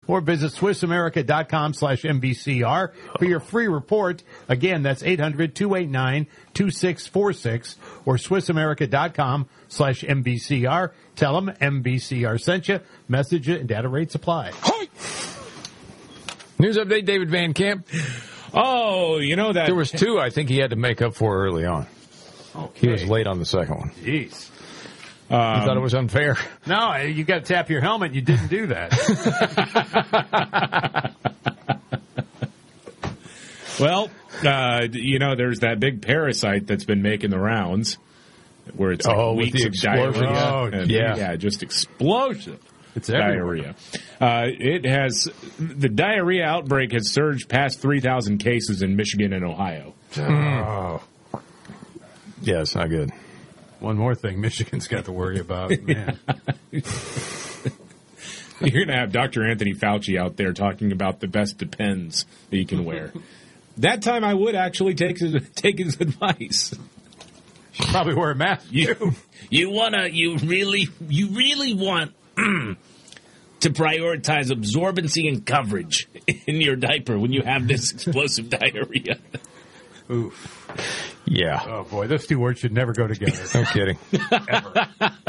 Or visit SwissAmerica.com/MBCR for your free report. Again, that's 800-289-2646 or SwissAmerica.com/MBCR. Tell them MBCR sent you. Message it and data rates apply. News update, David Van Camp. Oh, you know that. There was two I think he had to make up for early on. Okay. He was late on the second one. Jeez. You thought it was unfair? No, you got to tap your helmet. You didn't do that. Well, there's that big parasite that's been making the rounds where it's like weeks the of diarrhea. Oh, Yeah, just explosive. It's diarrhea. The diarrhea outbreak has surged past 3,000 cases in Michigan and Ohio. Oh. Yeah, it's not good. One more thing Michigan's got to worry about, man. You're going to have Dr. Anthony Fauci out there talking about the best Depends that you can wear. That time I would actually take his advice. Should probably wear a mask. You really want to prioritize absorbency and coverage in your diaper when you have this explosive diarrhea. Oof. Yeah. Oh, boy, those two words should never go together. No kidding. Ever.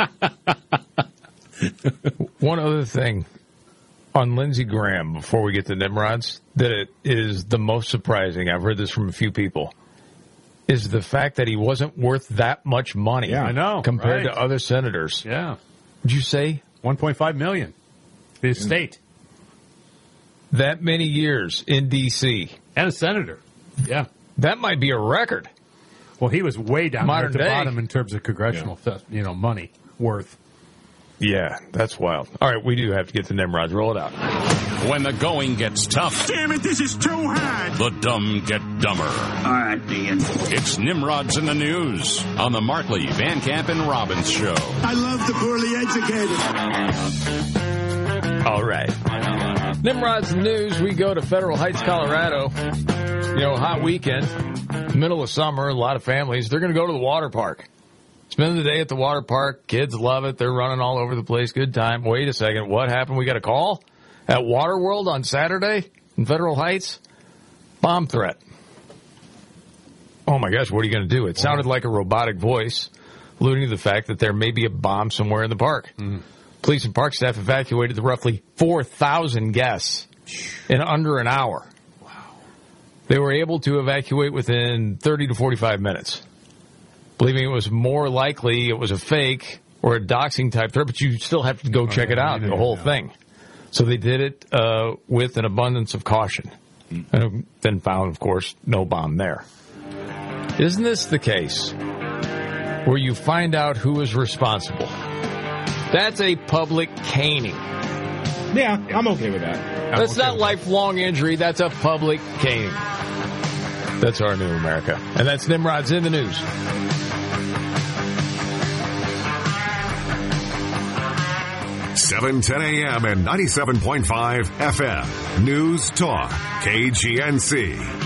One other thing on Lindsey Graham, before we get to Nimrods, that it is the most surprising, I've heard this from a few people, is the fact that he wasn't worth that much money. Yeah, I know. Compared to other senators. Yeah. Would you say? $1.5 million. His state. That many years in D.C. And a senator. Yeah. That might be a record. Well, he was way down there at the Modern day. bottom in terms of congressional, money worth. Yeah, that's wild. All right, we do have to get to Nimrods. Roll it out. When the going gets tough. Damn it, this is too hard. The dumb get dumber. All right, Dean. It's Nimrods in the News on the Markley, Van Camp, and Robbins Show. I love the poorly educated. All right. Nimrods in the News, we go to Federal Heights, Colorado. Hot weekend, middle of summer, a lot of families, they're going to go to the water park. Spend the day at the water park. Kids love it. They're running all over the place. Good time. Wait a second. What happened? We got a call at Waterworld on Saturday in Federal Heights. Bomb threat. Oh, my gosh. What are you going to do? It sounded like a robotic voice, alluding to the fact that there may be a bomb somewhere in the park. Police and park staff evacuated the roughly 4,000 guests in under an hour. Wow. They were able to evacuate within 30 to 45 minutes. Believing it was more likely it was a fake or a doxing type threat, but you still have to go check it out, the whole thing. So they did it with an abundance of caution. And then found, of course, no bomb there. Isn't this the case where you find out who is responsible? That's a public caning. Yeah, I'm okay with that. That's not lifelong injury. That's a public caning. That's our new America. And that's Nimrod's in the News. 7:10 a.m. and 97.5 FM. News Talk. KGNC.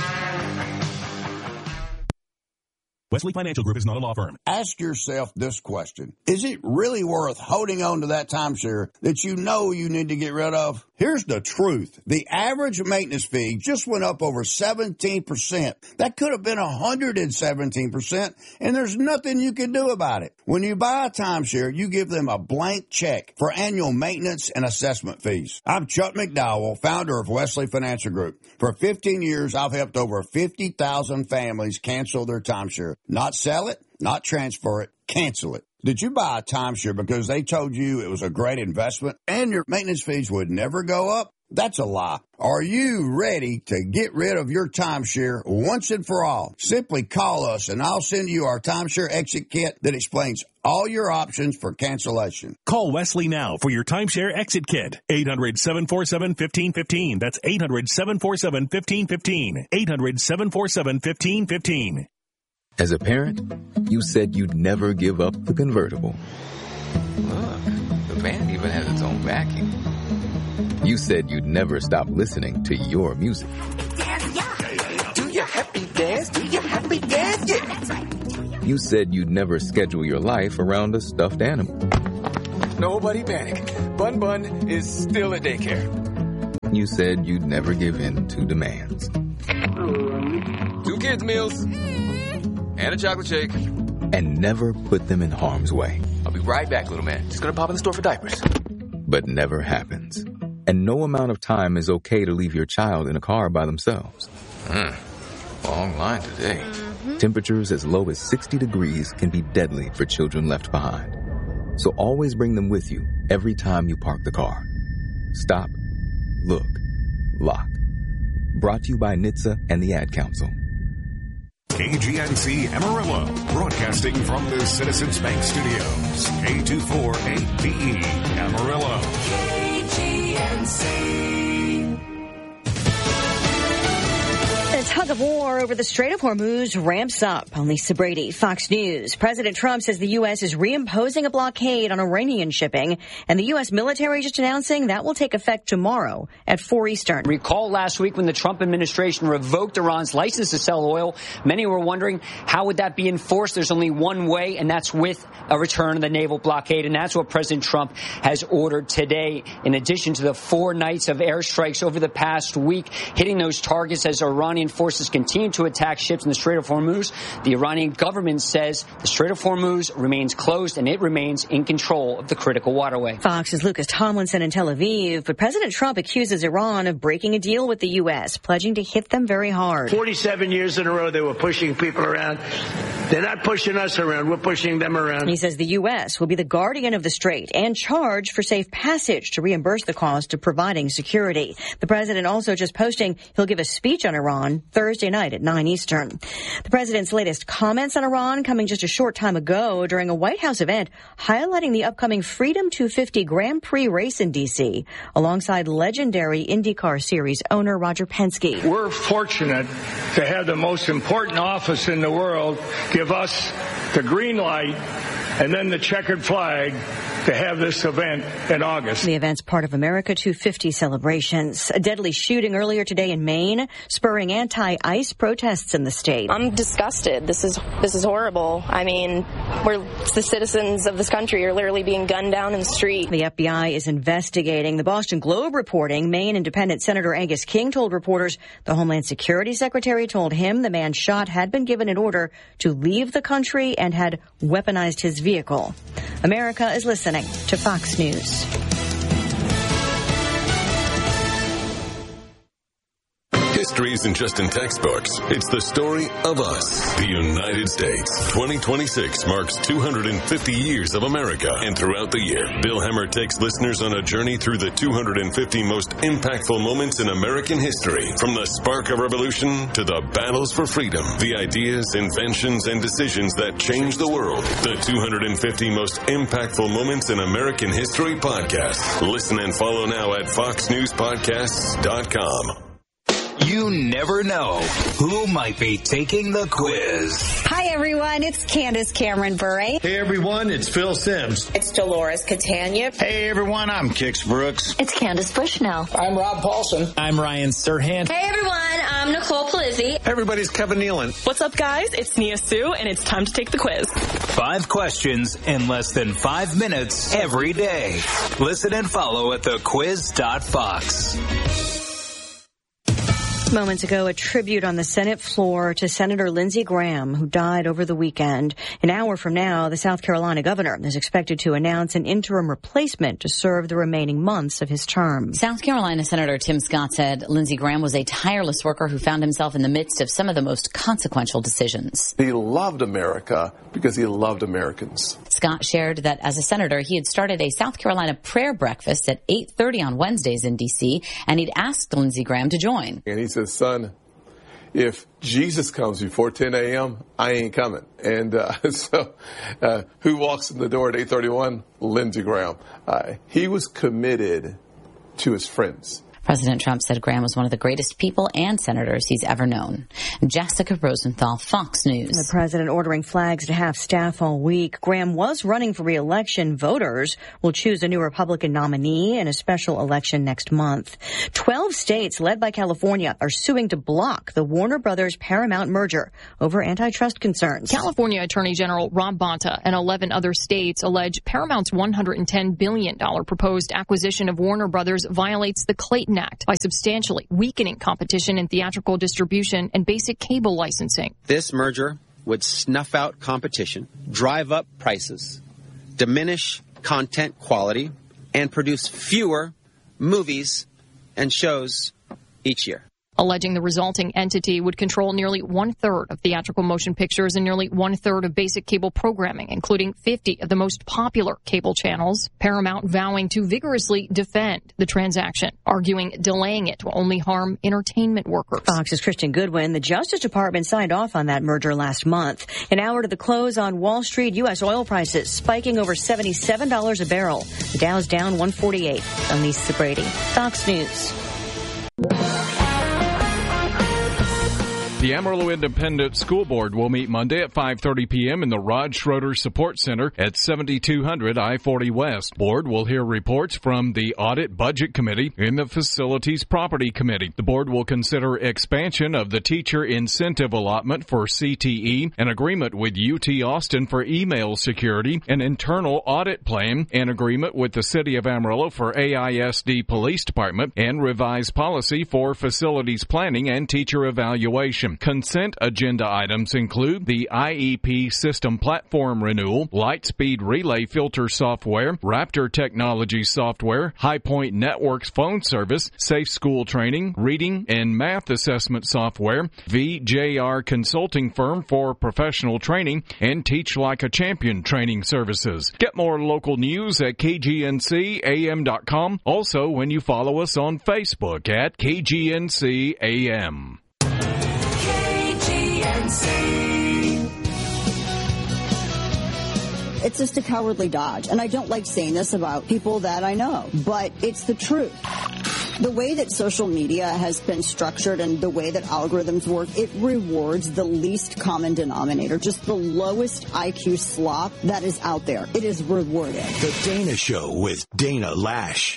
Wesley Financial Group is not a law firm. Ask yourself this question. Is it really worth holding on to that timeshare that you know you need to get rid of? Here's the truth. The average maintenance fee just went up over 17%. That could have been 117%, and there's nothing you can do about it. When you buy a timeshare, you give them a blank check for annual maintenance and assessment fees. I'm Chuck McDowell, founder of Wesley Financial Group. For 15 years, I've helped over 50,000 families cancel their timeshare. Not sell it, not transfer it, cancel it. Did you buy a timeshare because they told you it was a great investment and your maintenance fees would never go up? That's a lie. Are you ready to get rid of your timeshare once and for all? Simply call us and I'll send you our timeshare exit kit that explains all your options for cancellation. Call Wesley now for your timeshare exit kit. 800-747-1515. That's 800-747-1515. 800-747-1515. As a parent, you said you'd never give up the convertible. Look, the van even has its own backing. You said you'd never stop listening to your music. Do your happy dance, do your happy dance, yeah. That's right. You said you'd never schedule your life around a stuffed animal. Nobody panic. Bun Bun is still at daycare. You said you'd never give in to demands. 2 kids' meals. And a chocolate shake. And never put them in harm's way. I'll be right back, little man. Just gonna pop in the store for diapers. But never happens. And no amount of time is okay to leave your child in a car by themselves. Long line today. Temperatures as low as 60 degrees can be deadly for children left behind. So always bring them with you every time you park the car. Stop, look, lock. Brought to you by NHTSA and the Ad Council. KGNC Amarillo, broadcasting from the Citizens Bank Studios. K248BE Amarillo. KGNC. The tug of war over the Strait of Hormuz ramps up. On Lisa Brady, Fox News. President Trump says the U.S. is reimposing a blockade on Iranian shipping, and the U.S. military just announcing that will take effect tomorrow at 4 Eastern. Recall last week when the Trump administration revoked Iran's license to sell oil, many were wondering how would that be enforced? There's only one way, and that's with a return of the naval blockade, and that's what President Trump has ordered today, in addition to the 4 nights of airstrikes over the past week, hitting those targets as Iranian forces continue to attack ships in the Strait of Hormuz. The Iranian government says the Strait of Hormuz remains closed and it remains in control of the critical waterway. Fox's Lucas Tomlinson in Tel Aviv. But President Trump accuses Iran of breaking a deal with the U.S., pledging to hit them very hard. 47 years in a row they were pushing people around. They're not pushing us around. We're pushing them around. He says the U.S. will be the guardian of the strait and charged for safe passage to reimburse the cost of providing security. The president also just posting he'll give a speech on Iran Thursday night at 9 Eastern. The president's latest comments on Iran coming just a short time ago during a White House event highlighting the upcoming Freedom 250 Grand Prix race in D.C. alongside legendary IndyCar Series owner Roger Penske. We're fortunate to have the most important office in the world give us the green light and then the checkered flag to have this event in August. The event's part of America 250 celebrations. A deadly shooting earlier today in Maine, spurring anti-ICE protests in the state. I'm disgusted. This is horrible. I mean, the citizens of this country are literally being gunned down in the street. The FBI is investigating. The Boston Globe reporting Maine Independent Senator Angus King told reporters the Homeland Security Secretary told him the man shot had been given an order to leave the country and had weaponized his vehicle. America is listening to Fox News. History isn't just in textbooks. It's the story of us, the United States. 2026 marks 250 years of America. And throughout the year, Bill Hemmer takes listeners on a journey through the 250 most impactful moments in American history. From the spark of revolution to the battles for freedom, the ideas, inventions, and decisions that changed the world. The 250 most impactful moments in American history podcast. Listen and follow now at foxnewspodcasts.com. You never know who might be taking the quiz. Hi, everyone. It's Candace Cameron Bure. Hey, everyone. It's Phil Sims. It's Dolores Catania. Hey, everyone. I'm Kix Brooks. It's Candace Bushnell. I'm Rob Paulson. I'm Ryan Serhant. Hey, everyone. I'm Nicole Palizzi. Everybody's Kevin Nealon. What's up, guys? It's Nia Sue, and it's time to take the quiz. 5 questions in less than 5 minutes every day. Listen and follow at thequiz.fox. Moments ago, a tribute on the Senate floor to Senator Lindsey Graham, who died over the weekend. An hour from now, the South Carolina governor is expected to announce an interim replacement to serve the remaining months of his term. South Carolina Senator Tim Scott said Lindsey Graham was a tireless worker who found himself in the midst of some of the most consequential decisions. He loved America because he loved Americans. Scott shared that as a senator, he had started a South Carolina prayer breakfast at 8:30 on Wednesdays in D.C., and he'd asked Lindsey Graham to join. And he said, son, if Jesus comes before 10 a.m., I ain't coming. And so who walks in the door at 8:31? Lindsey Graham. He was committed to his friends. President Trump said Graham was one of the greatest people and senators he's ever known. Jessica Rosenthal, Fox News. The president ordering flags to half staff all week. Graham was running for re-election. Voters will choose a new Republican nominee in a special election next month. 12 states, led by California, are suing to block the Warner Brothers Paramount merger over antitrust concerns. California Attorney General Rob Bonta and 11 other states allege Paramount's $110 billion proposed acquisition of Warner Brothers violates the Clayton Tighten Act by substantially weakening competition in theatrical distribution and basic cable licensing. This merger would snuff out competition, drive up prices, diminish content quality, and produce fewer movies and shows each year. Alleging the resulting entity would control nearly 1/3 of theatrical motion pictures and nearly 1/3 of basic cable programming, including 50 of the most popular cable channels. Paramount vowing to vigorously defend the transaction, arguing delaying it will only harm entertainment workers. Fox's Christian Goodwin. The Justice Department signed off on that merger last month. An hour to the close on Wall Street, U.S. oil prices spiking over $77 a barrel. The Dow's down 148. I'm Lisa Brady, Fox News. The Amarillo Independent School Board will meet Monday at 5:30 p.m. in the Rod Schroeder Support Center at 7200 I-40 West. Board will hear reports from the Audit Budget Committee and the Facilities Property Committee. The board will consider expansion of the teacher incentive allotment for CTE, an agreement with UT Austin for email security, an internal audit plan, an agreement with the City of Amarillo for AISD Police Department, and revised policy for facilities planning and teacher evaluation. Consent agenda items include the IEP system platform renewal, Lightspeed Relay filter software, Raptor Technology software, HighPoint Networks phone service, Safe School training, reading and math assessment software, VJR consulting firm for professional training, and Teach Like a Champion training services. Get more local news at KGNCAM.com. Also, when you follow us on Facebook at KGNCAM. It's just a cowardly dodge. And I don't like saying this about people that I know, but it's the truth. The way that social media has been structured and the way that algorithms work, it rewards the least common denominator, just the lowest IQ slop that is out there. It is rewarded. The Dana Show with Dana Lash.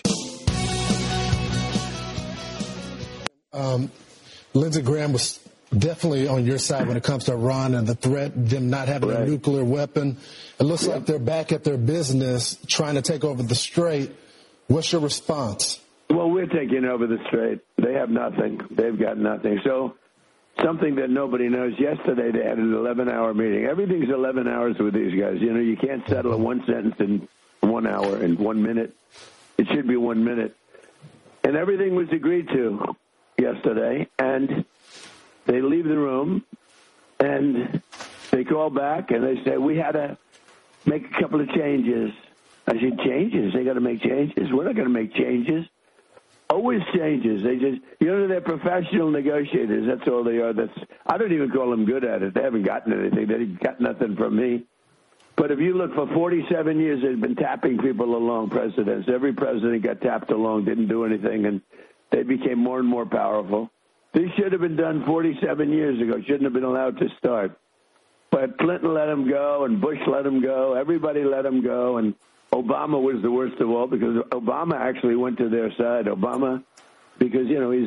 Lindsey Graham was definitely on your side when it comes to Iran and the threat, them not having a nuclear weapon. It looks like they're back at their business trying to take over the Strait. What's your response? Well, we're taking over the Strait. They have nothing. They've got nothing. So something that nobody knows, yesterday they had an 11-hour meeting. Everything's 11 hours with these guys. You know, you can't settle a one sentence in 1 hour, in 1 minute. It should be 1 minute. And everything was agreed to yesterday, and they leave the room, and they call back, and they say, we had to make a couple of changes. I said, changes? They got to make changes? We're not going to make changes. Always changes. They just, you know, they're professional negotiators. That's all they are. I don't even call them good at it. They haven't gotten anything. They got nothing from me. But if you look, for 47 years, they've been tapping people along, presidents. Every president got tapped along, didn't do anything, and they became more and more powerful. This should have been done 47 years ago. Shouldn't have been allowed to start. But Clinton let him go, and Bush let him go. Everybody let him go, and Obama was the worst of all, because Obama actually went to their side. Obama, because, you know, he's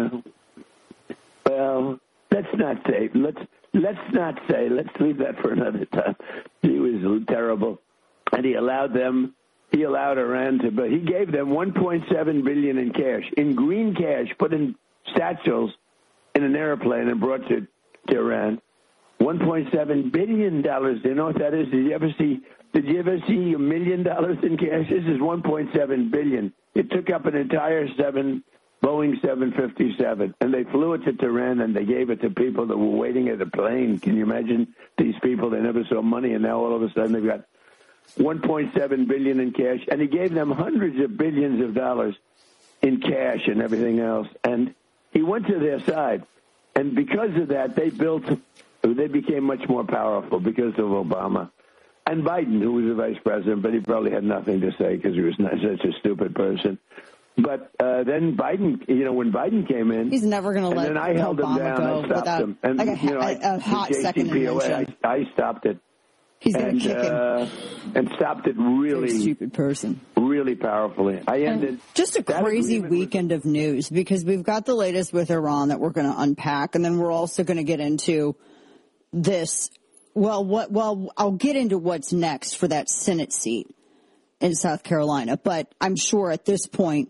well, let's not say. Let's leave that for another time. He was terrible, and he allowed Iran to, but he gave them $1.7 billion in cash, in green cash, put in satchels in an airplane and brought to Iran. $1.7 billion. Do you know what that is? Did you ever see $1 million in cash? This is $1.7 billion. It took up an entire Boeing 757, and they flew it to Tehran, and they gave it to people that were waiting at a plane. Can you imagine these people? They never saw money, and now all of a sudden they've got $1.7 billion in cash, and he gave them hundreds of billions of dollars in cash and everything else. And he went to their side, and because of that, they became much more powerful because of Obama and Biden, who was the vice president, but he probably had nothing to say because he was not such a stupid person. But then Biden, you know, when Biden came in, he's never going to let and then I held him down. I stopped him, and like a hot second invention. I stopped it. He's going to kick him. And stopped it really. You're a stupid person. Really powerfully. I ended. Just a crazy weekend of news, because we've got the latest with Iran that we're going to unpack, and then we're also going to get into this. Well, I'll get into what's next for that Senate seat in South Carolina, but I'm sure at this point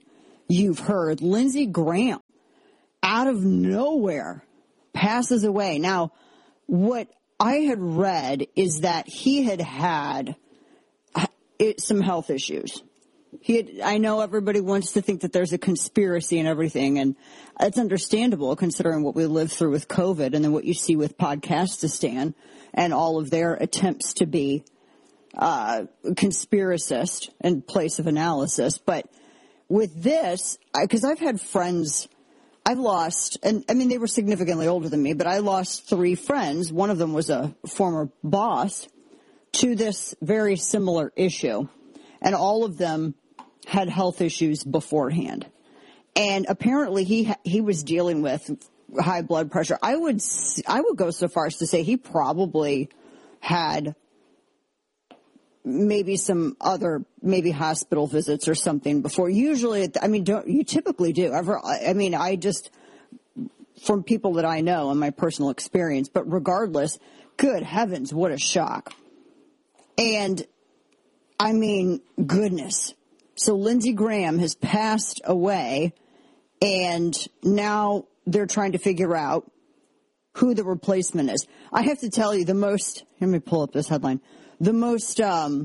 you've heard Lindsey Graham, out of nowhere, passes away. Now, what I had read is that he had some health issues. I know everybody wants to think that there's a conspiracy and everything, and it's understandable considering what we lived through with COVID and then what you see with Podcastistan and all of their attempts to be conspiracist in place of analysis. But with this, because I've had friends I've lost, and I mean, they were significantly older than me, but I lost 3 friends. One of them was a former boss to this very similar issue. And all of them had health issues beforehand. And apparently he was dealing with high blood pressure. I would go so far as to say he probably had maybe some other, maybe hospital visits or something before. Usually, I mean, you typically do. I just, from people that I know and my personal experience, but regardless, good heavens, what a shock. And I mean, goodness. So Lindsey Graham has passed away, and now they're trying to figure out who the replacement is. I have to tell you, let me pull up this headline. The most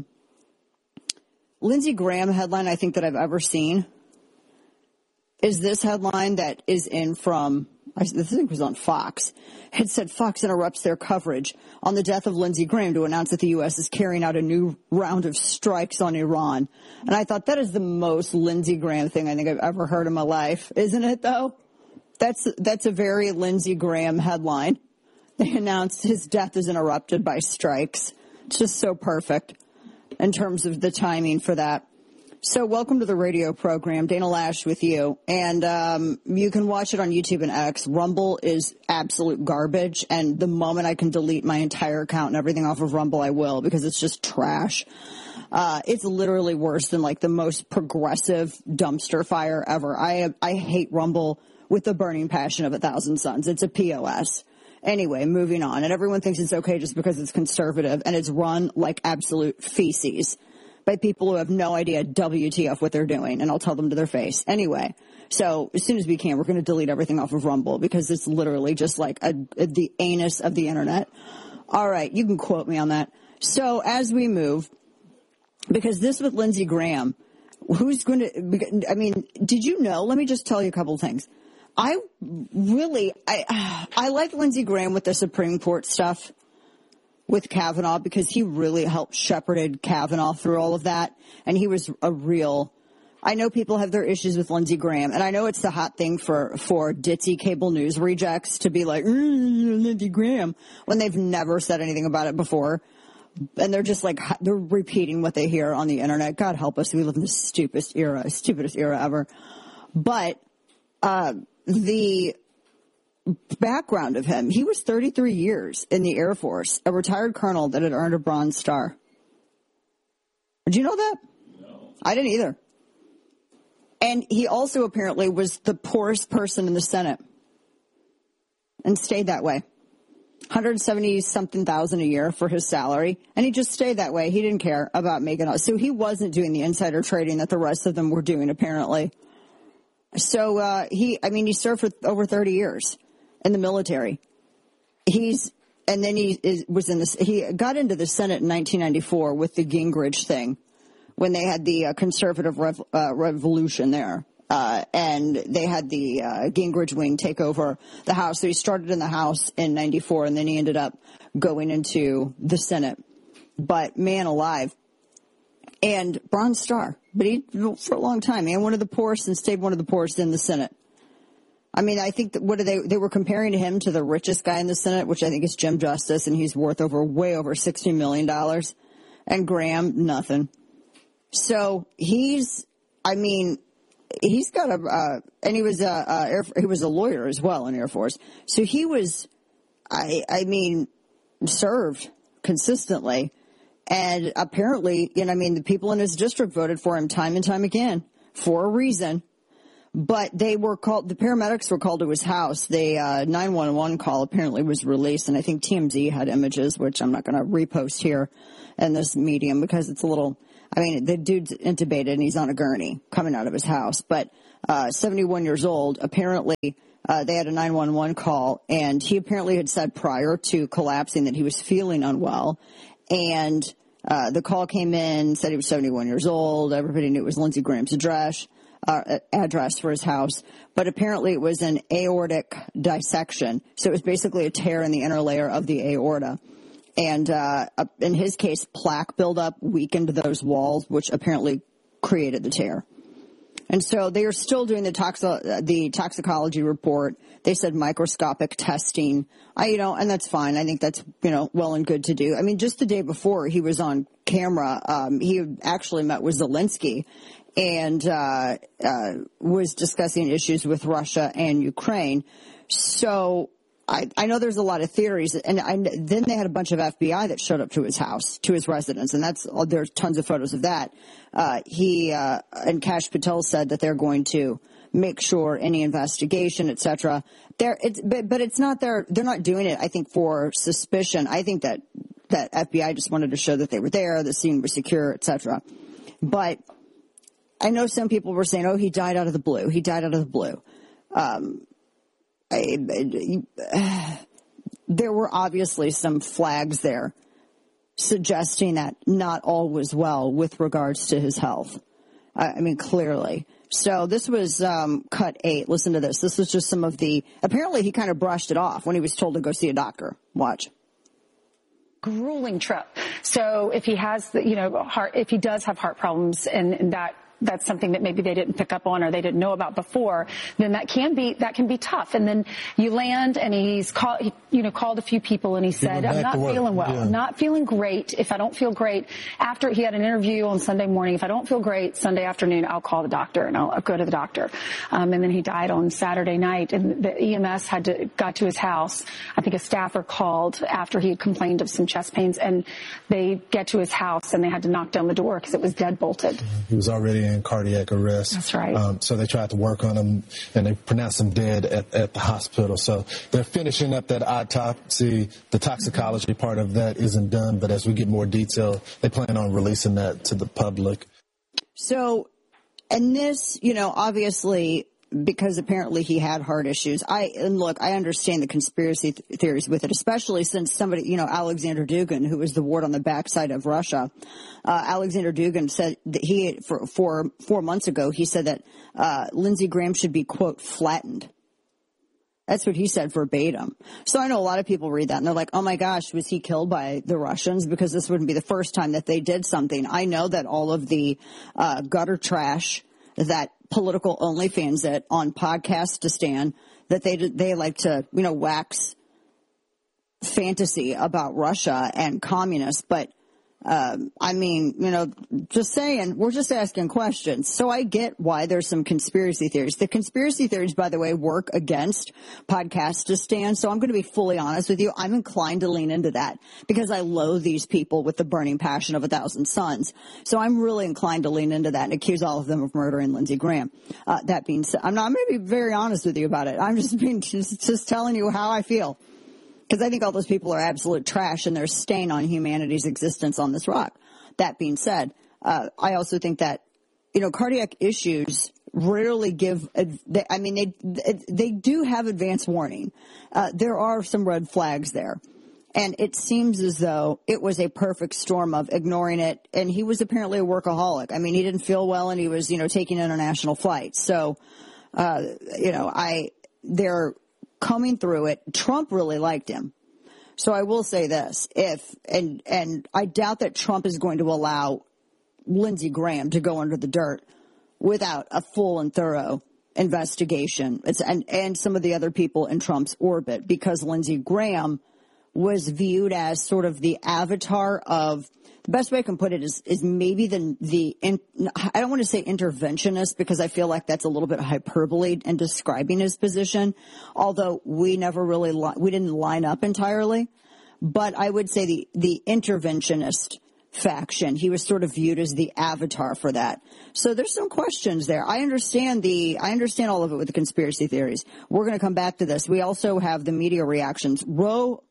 Lindsey Graham headline I think that I've ever seen is this headline that is I think it was on Fox. It said Fox interrupts their coverage on the death of Lindsey Graham to announce that the U.S. is carrying out a new round of strikes on Iran. And I thought that is the most Lindsey Graham thing I think I've ever heard in my life. Isn't it, though? That's a very Lindsey Graham headline. They announced his death is interrupted by strikes. It's just so perfect in terms of the timing for that. So welcome to the radio program. Dana Lash with you. And you can watch it on YouTube and X. Rumble is absolute garbage. And the moment I can delete my entire account and everything off of Rumble, I will, because it's just trash. It's literally worse than like the most progressive dumpster fire ever. I hate Rumble with the burning passion of 1,000 suns. It's a POS. Anyway, moving on. And everyone thinks it's okay just because it's conservative, and it's run like absolute feces by people who have no idea WTF what they're doing, and I'll tell them to their face. Anyway, so as soon as we can, we're going to delete everything off of Rumble because it's literally just like the anus of the internet. All right, you can quote me on that. So as we move, because this with Lindsey Graham, did you know? Let me just tell you a couple of things. I like Lindsey Graham with the Supreme Court stuff with Kavanaugh because he really helped shepherded Kavanaugh through all of that. And he was I know people have their issues with Lindsey Graham, and I know it's the hot thing for ditzy cable news rejects to be like, Lindsey Graham, when they've never said anything about it before. And they're just like, they're repeating what they hear on the internet. God help us. We live in the stupidest era ever. But, the background of him, he was 33 years in the Air Force, a retired colonel that had earned a Bronze Star. Did you know that? No. I didn't either. And he also apparently was the poorest person in the Senate and stayed that way. 170-something thousand a year for his salary, and he just stayed that way. He didn't care about making it. So he wasn't doing the insider trading that the rest of them were doing, apparently. So he served for over 30 years in the military. He got into the Senate in 1994 with the Gingrich thing when they had the conservative revolution there. And they had the Gingrich wing take over the House. So he started in the House in 94, and then he ended up going into the Senate. But man alive. And Bronze Star. But he, for a long time, one of the poorest, and stayed one of the poorest in the Senate. I mean, I think that they were comparing him to the richest guy in the Senate, which I think is Jim Justice, and he's worth way over $60 million. And Graham, nothing. So he's got and he was a lawyer as well in Air Force. So he was, served consistently. And apparently, the people in his district voted for him time and time again for a reason. But the paramedics were called to his house. The 911 call apparently was released, and I think TMZ had images, which I'm not going to repost here in this medium because it's a little, the dude's intubated and he's on a gurney coming out of his house. But 71 years old. Apparently, they had a 911 call, and he apparently had said prior to collapsing that he was feeling unwell. And the call came in, said he was 71 years old. Everybody knew it was Lindsey Graham's address for his house. But apparently it was an aortic dissection. So it was basically a tear in the inner layer of the aorta. And in his case, plaque buildup weakened those walls, which apparently created the tear. And so they are still doing the toxicology report. They said microscopic testing. And that's fine. I think that's, well and good to do. I mean, just the day before he was on camera, he actually met with Zelensky and was discussing issues with Russia and Ukraine. So I know there's a lot of theories, and then they had a bunch of FBI that showed up to his house, to his residence, and there's tons of photos of that. He and Kash Patel said that they're going to make sure any investigation, et cetera. But it's not they're not doing it, I think, for suspicion. I think that FBI just wanted to show that they were there, the scene was secure, et cetera. But I know some people were saying, "Oh, he died out of the blue. He died out of the blue." There were obviously some flags there suggesting that not all was well with regards to his health. I mean, clearly. So this was cut 8. Listen to this. This was just some of the – apparently he kind of brushed it off when he was told to go see a doctor. Watch. Grueling trip. So if he has, if he does have heart problems and that's something that maybe they didn't pick up on or they didn't know about before, then that can be tough. And then you land and he's called a few people and he said, "I'm not feeling well. Yeah. I'm not feeling great. If I don't feel great," after he had an interview on Sunday morning, "If I don't feel great Sunday afternoon, I'll call the doctor and I'll go to the doctor." And then he died on Saturday night, and the EMS got to his house. I think a staffer called after he had complained of some chest pains, and they get to his house and they had to knock down the door because it was dead bolted. He was already in cardiac arrest. That's right. So they tried to work on him, and they pronounced him dead at the hospital. So they're finishing up that autopsy. The toxicology part of that isn't done, but as we get more detail, they plan on releasing that to the public. So, and this, obviously, because apparently he had heart issues. I understand the conspiracy theories with it, especially since somebody, Alexander Dugin, who was the ward on the backside of Russia, Alexander Dugin said that for 4 months ago, he said that Lindsey Graham should be, quote, flattened. That's what he said verbatim. So I know a lot of people read that and they're like, "Oh my gosh, was he killed by the Russians?" Because this wouldn't be the first time that they did something. I know that all of the gutter trash that political OnlyFans that on Podcastistan that they like to, wax fantasy about Russia and communists. But, just saying, we're just asking questions. So I get why there's some conspiracy theories. The conspiracy theories, by the way, work against Podcastistan. So I'm going to be fully honest with you. I'm inclined to lean into that because I loathe these people with the burning passion of 1,000 suns. So I'm really inclined to lean into that and accuse all of them of murdering Lindsey Graham. That being said, I'm going to be very honest with you about it. I'm just telling you how I feel. Because I think all those people are absolute trash and they're a stain on humanity's existence on this rock. That being said, I also think that, cardiac issues rarely give, they do have advance warning. There are some red flags there. And it seems as though it was a perfect storm of ignoring it. And he was apparently a workaholic. I mean, he didn't feel well and he was, taking international flights. So, they're coming through it. Trump really liked him. So I will say this, and I doubt that Trump is going to allow Lindsey Graham to go under the dirt without a full and thorough investigation. And some of the other people in Trump's orbit, because Lindsey Graham was viewed as sort of the avatar of, the best way I can put it is maybe I don't want to say interventionist because I feel like that's a little bit hyperbole in describing his position, although we didn't line up entirely. But I would say the interventionist faction, he was sort of viewed as the avatar for that. So there's some questions there. I understand all of it with the conspiracy theories. We're going to come back to this. We also have the media reactions. Roe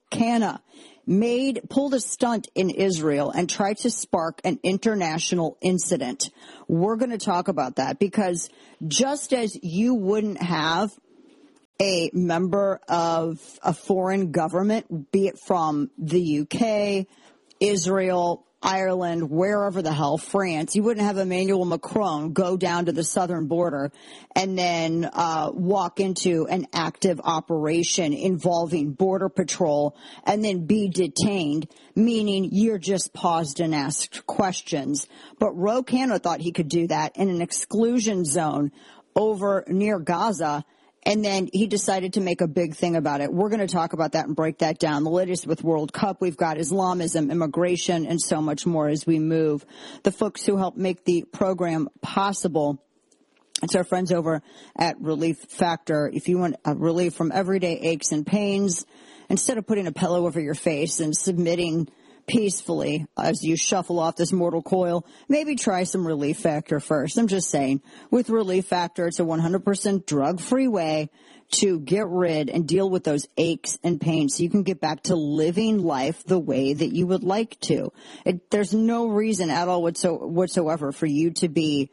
Canna pulled a stunt in Israel and tried to spark an international incident. We're going to talk about that because just as you wouldn't have a member of a foreign government, be it from the UK, Israel, Ireland, wherever the hell, France, you wouldn't have Emmanuel Macron go down to the southern border and then walk into an active operation involving border patrol and then be detained, meaning you're just paused and asked questions. But Ro Khanna thought he could do that in an exclusion zone over near Gaza. And then he decided to make a big thing about it. We're going to talk about that and break that down. The latest with World Cup, we've got Islamism, immigration, and so much more as we move. The folks who help make the program possible, it's our friends over at Relief Factor. If you want relief from everyday aches and pains, instead of putting a pillow over your face and submitting peacefully as you shuffle off this mortal coil, maybe try some Relief Factor first. I'm just saying, with Relief Factor, it's a 100% drug-free way to get rid and deal with those aches and pains so you can get back to living life the way that you would like to. There's no reason at all whatsoever for you to be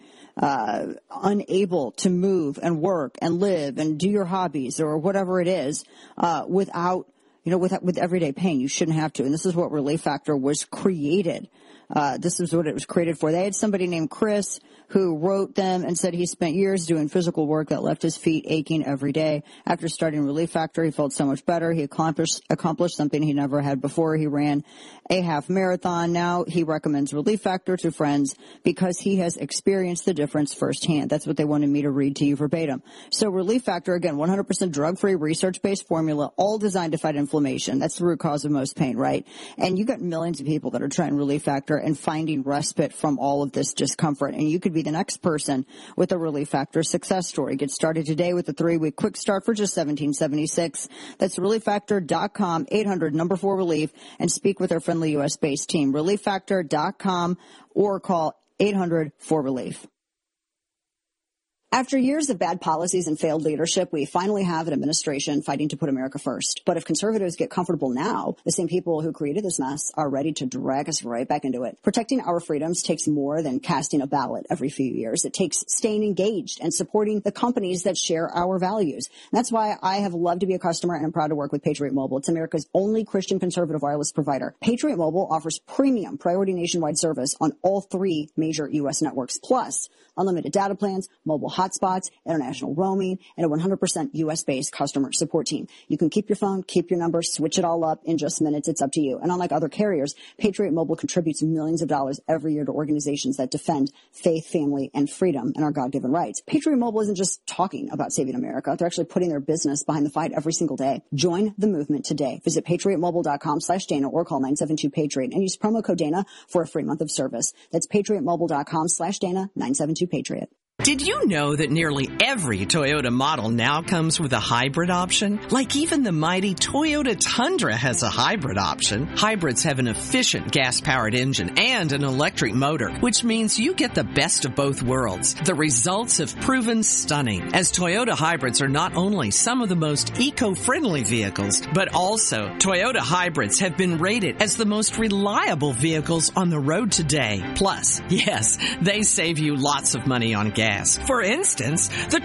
unable to move and work and live and do your hobbies or whatever it is without with everyday pain. You shouldn't have to. And this is what Relief Factor was created. This is what it was created for. They had somebody named Chris who wrote them and said he spent years doing physical work that left his feet aching every day. After starting Relief Factor, he felt so much better. He accomplished something he never had before. He ran a half marathon. Now he recommends Relief Factor to friends because he has experienced the difference firsthand. That's what they wanted me to read to you verbatim. So Relief Factor, again, 100% drug-free, research-based formula, all designed to fight inflammation. That's the root cause of most pain, right? And you got millions of people that are trying Relief Factor and finding respite from all of this discomfort. And you could be the next person with a Relief Factor success story. Get started today with a 3-week quick start for just $17.76. That's ReliefFactor.com, 800-4-RELIEF, and speak with our friendly U.S.-based team. ReliefFactor.com or call 800-4-RELIEF. After years of bad policies and failed leadership, we finally have an administration fighting to put America first. But if conservatives get comfortable now, the same people who created this mess are ready to drag us right back into it. Protecting our freedoms takes more than casting a ballot every few years. It takes staying engaged and supporting the companies that share our values. And that's why I have loved to be a customer and I'm proud to work with Patriot Mobile. It's America's only Christian conservative wireless provider. Patriot Mobile offers premium priority nationwide service on all 3 major U.S. networks, plus unlimited data plans, mobile hotspots, international roaming, and a 100% U.S.-based customer support team. You can keep your phone, keep your number, switch it all up in just minutes. It's up to you. And unlike other carriers, Patriot Mobile contributes millions of dollars every year to organizations that defend faith, family, and freedom and our God-given rights. Patriot Mobile isn't just talking about saving America. They're actually putting their business behind the fight every single day. Join the movement today. Visit patriotmobile.com/Dana or call 972-PATRIOT and use promo code Dana for a free month of service. That's patriotmobile.com/Dana, 972-PATRIOT. Did you know that nearly every Toyota model now comes with a hybrid option? Like even the mighty Toyota Tundra has a hybrid option. Hybrids have an efficient gas-powered engine and an electric motor, which means you get the best of both worlds. The results have proven stunning, as Toyota hybrids are not only some of the most eco-friendly vehicles, but also Toyota hybrids have been rated as the most reliable vehicles on the road today. Plus, yes, they save you lots of money on gas. For instance, the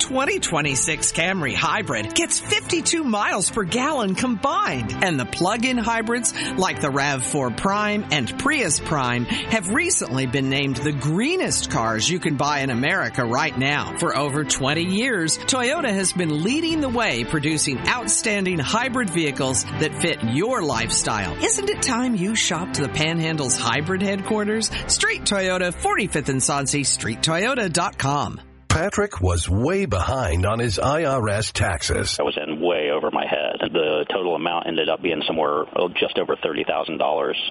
2026 Camry Hybrid gets 52 miles per gallon combined, and the plug-in hybrids like the RAV4 Prime and Prius Prime have recently been named the greenest cars you can buy in America right now. For over 20 years, Toyota has been leading the way producing outstanding hybrid vehicles that fit your lifestyle. Isn't it time you shopped the Panhandle's hybrid headquarters? Street Toyota, 45th and Sonse, streettoyota.com. Patrick was way behind on his IRS taxes. I was in way over my head. The total amount ended up being somewhere just over $30,000.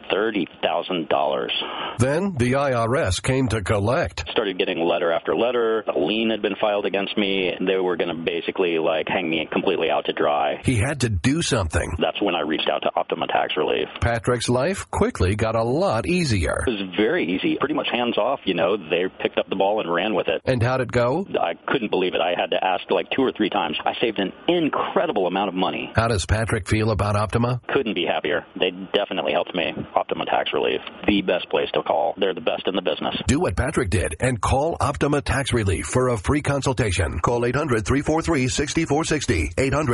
$30,000. Then the IRS came to collect. Started getting letter after letter. A lien had been filed against me. They were going to basically hang me completely out to dry. He had to do something. That's when I reached out to Optima Tax Relief. Patrick's life quickly got a lot easier. It was very easy. Pretty much hands off, They picked up the ball and ran with it. And how'd it go? So? I couldn't believe it. I had to ask like 2 or 3 times. I saved an incredible amount of money. How does Patrick feel about Optima? Couldn't be happier. They definitely helped me. Optima Tax Relief, the best place to call. They're the best in the business. Do what Patrick did and call Optima Tax Relief for a free consultation. Call 800-343-6460. 800